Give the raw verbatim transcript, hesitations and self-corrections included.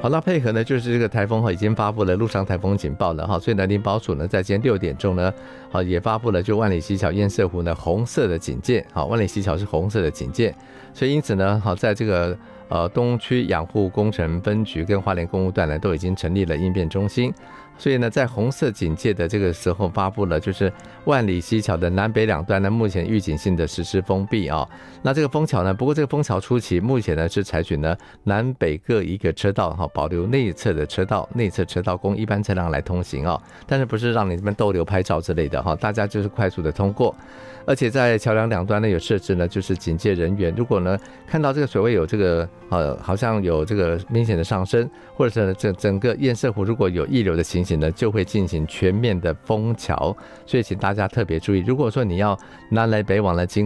好，那配合呢，就是这个台风哈已经发布了陆上台风警报了哈，所以呢，林保署呢在今天六点钟呢，好也发布了就万里溪桥、堰塞湖呢红色的警戒，好，万里溪桥是红色的警戒，所以因此呢，好在这个呃东区养护工程分局跟花莲公务段呢都已经成立了应变中心。所以呢，在红色警戒的这个时候发布了，就是万里溪桥的南北两端呢，目前预警性的实施封闭啊、哦。那这个封桥呢，不过这个封桥初期，目前呢是采取呢南北各一个车道哈、哦，保留内侧的车道，内侧车道供一般车辆来通行哦。但是不是让你这边逗留拍照之类的哈、哦，大家就是快速的通过。而且在桥梁两端呢有设置呢，就是警戒人员，如果呢看到这个水位有这个呃好像有这个明显的上升，或者是整整个堰塞湖如果有溢流的情形呢，就会进行全面的封桥，所以请大家特别注意，如果说你要南来北往的经